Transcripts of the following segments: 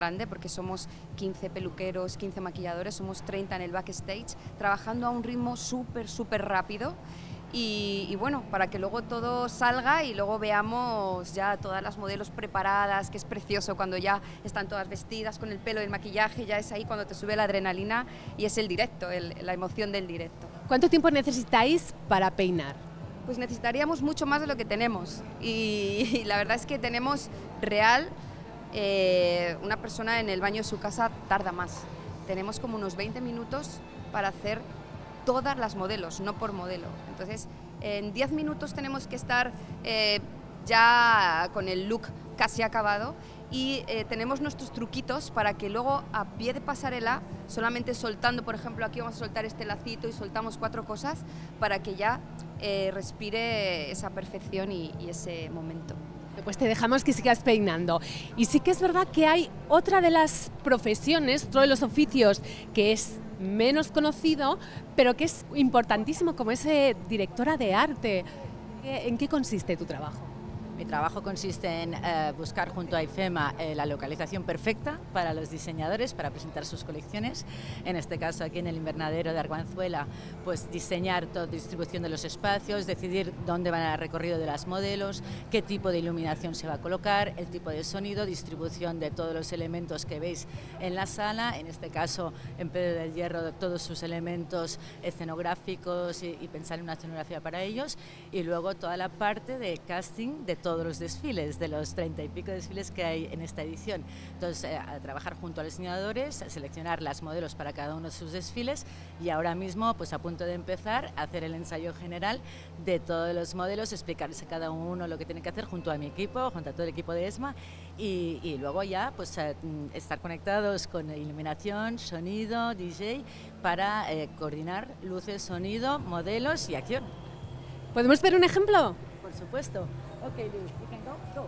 grande porque somos 15 peluqueros, 15 maquilladores, somos 30 en el backstage, trabajando a un ritmo súper rápido y bueno, para que luego todo salga y luego veamos ya todas las modelos preparadas, que es precioso cuando ya están todas vestidas con el pelo y el maquillaje, ya es ahí cuando te sube la adrenalina y es el directo, la emoción del directo. ¿Cuánto tiempo necesitáis para peinar? Pues necesitaríamos mucho más de lo que tenemos y la verdad es que tenemos real... una persona en el baño de su casa tarda más. Tenemos como unos 20 minutos para hacer todas las modelos, no por modelo. Entonces, en 10 minutos tenemos que estar ya con el look casi acabado y tenemos nuestros truquitos para que luego a pie de pasarela, solamente soltando, por ejemplo, aquí vamos a soltar este lacito y soltamos 4 cosas para que ya respire esa perfección y ese momento. Pues te dejamos que sigas peinando. Y sí que es verdad que hay otra de las profesiones, otro de los oficios que es menos conocido, pero que es importantísimo, como es directora de arte. ¿En qué consiste tu trabajo? Mi trabajo consiste en buscar junto a IFEMA la localización perfecta para los diseñadores para presentar sus colecciones. En este caso, aquí en el invernadero de Arganzuela, pues diseñar toda la distribución de los espacios, decidir dónde van el recorrido de las modelos, qué tipo de iluminación se va a colocar, el tipo de sonido, distribución de todos los elementos que veis en la sala. En este caso, en Pedro del Hierro, todos sus elementos escenográficos y pensar en una escenografía para ellos. Y luego toda la parte de casting de todos los desfiles, de los 30 y pico desfiles que hay en esta edición. Entonces, a trabajar junto a los diseñadores, a seleccionar las modelos para cada uno de sus desfiles y ahora mismo, pues a punto de empezar, a hacer el ensayo general de todos los modelos, explicarles a cada uno lo que tiene que hacer junto a mi equipo, junto a todo el equipo de ESMA y luego ya pues estar conectados con iluminación, sonido, DJ, para coordinar luces, sonido, modelos y acción. ¿Podemos ver un ejemplo? Por supuesto. Okay, Lou, you can go. Go.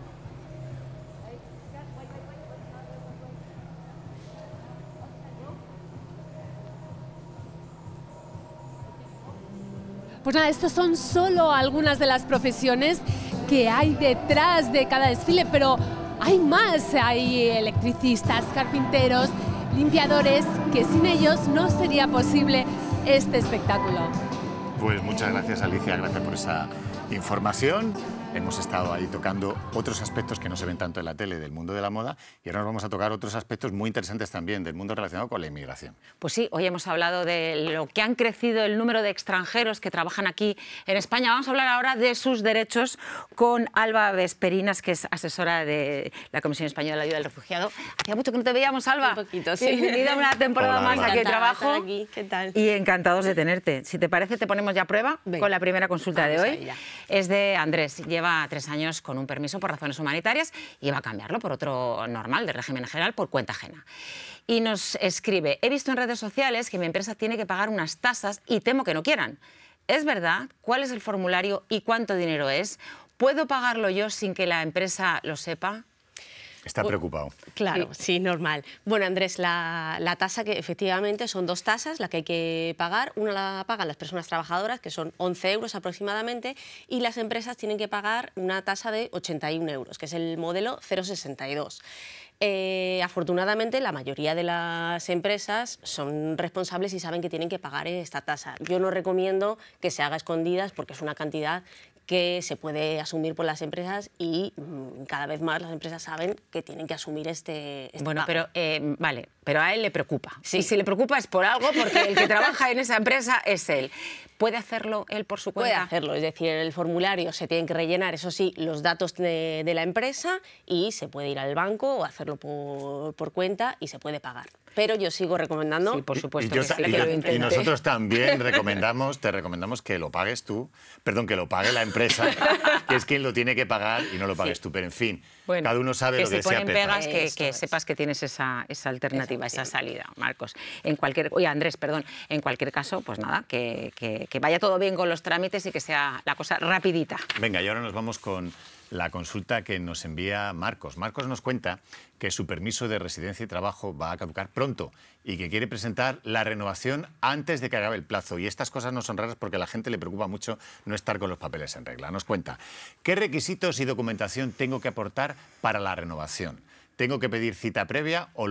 Pues nada, estas son solo algunas de las profesiones que hay detrás de cada desfile, pero hay más. Hay electricistas, carpinteros, limpiadores, que sin ellos no sería posible este espectáculo. Pues muchas gracias, Alicia, gracias por esa información. Hemos estado ahí tocando otros aspectos que no se ven tanto en la tele del mundo de la moda y ahora nos vamos a tocar otros aspectos muy interesantes también del mundo relacionado con la inmigración. Pues sí, hoy hemos hablado de lo que han crecido el número de extranjeros que trabajan aquí en España. Vamos a hablar ahora de sus derechos con Alba Vesperinas, que es asesora de la Comisión Española de Ayuda al Refugiado. Hacía mucho que no te veíamos, Alba. Un poquito, sí. Bienvenida a una temporada más aquí de trabajo. Aquí. ¿Qué tal? Y encantados de tenerte. Si te parece, te ponemos ya a prueba. Venga, con la primera consulta de hoy. Es de Andrés. Lleva 3 años con un permiso por razones humanitarias y va a cambiarlo por otro normal, de régimen general, por cuenta ajena. Y nos escribe: he visto en redes sociales que mi empresa tiene que pagar unas tasas y temo que no quieran. ¿Es verdad? ¿Cuál es el formulario y cuánto dinero es? ¿Puedo pagarlo yo sin que la empresa lo sepa? Está preocupado. Claro, sí, normal. Bueno, Andrés, la tasa que efectivamente son 2 tasas, la que hay que pagar. Una la pagan las personas trabajadoras, que son 11 euros aproximadamente, y las empresas tienen que pagar una tasa de 81 euros, que es el modelo 062. Afortunadamente, la mayoría de las empresas son responsables y saben que tienen que pagar esta tasa. Yo no recomiendo que se haga a escondidas porque es una cantidad que se puede asumir por las empresas y cada vez más las empresas saben que tienen que asumir este bueno, pago. pero vale, pero a él le preocupa. Sí. Y si le preocupa es por algo, porque el que trabaja en esa empresa es él. ¿Puede hacerlo él por su cuenta? Puede hacerlo, es decir, en el formulario se tienen que rellenar, eso sí, los datos de la empresa y se puede ir al banco o hacerlo por cuenta y se puede pagar. Pero yo sigo recomendando... Sí, por supuesto Y, que sí, que lo intente. y nosotros también te recomendamos que lo pagues tú, perdón, que lo pague la empresa, que es quien lo tiene que pagar y no lo pagues tú. Pero en fin, bueno, cada uno sabe lo que se desea ponen Pepa. pegas, que sepas que tienes esa alternativa, esa salida, Marcos. Andrés, perdón. En cualquier caso, pues nada, que vaya todo bien con los trámites y que sea la cosa rapidita. Venga, y ahora nos vamos con la consulta que nos envía Marcos. Marcos nos cuenta que su permiso de residencia y trabajo va a caducar pronto y que quiere presentar la renovación antes de que acabe el plazo. Y estas cosas no son raras porque a la gente le preocupa mucho no estar con los papeles en regla. Nos cuenta: ¿qué requisitos y documentación tengo que aportar para la renovación? ¿Tengo que pedir cita previa o